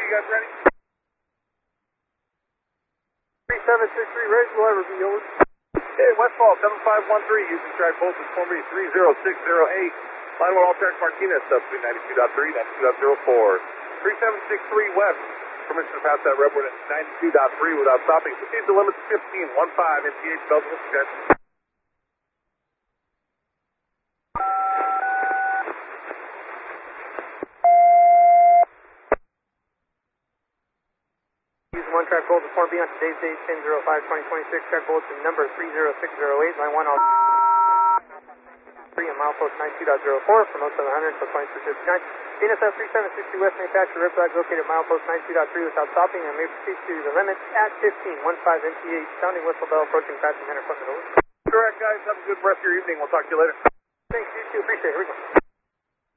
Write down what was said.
you guys ready? 3763, ready to deliver, be over. Hey, Westfall 7513, using track voltage form B 30608. Line 1 all track Martinez, subspeed 92.3, 92.04. 3763 West, permission to pass that redwood at 92.3 without stopping. Proceed to limits 15, 15, NTH, Belgium, guys. One track voltage form B on today's date 10/05/2026. Track voltage number 30608. Line 1 all 3 on milepost 92.04 from 0700 until 2359. DNSF 3760 West manufacturer red flag located at milepost 92.3 without stopping and may proceed to the limit at 15, 15 NTH. Sounding whistle bell approaching passing center equipment over. Correct, guys. Have a good rest of your evening. We'll talk to you later. Thanks, you too. Appreciate it. Here we go.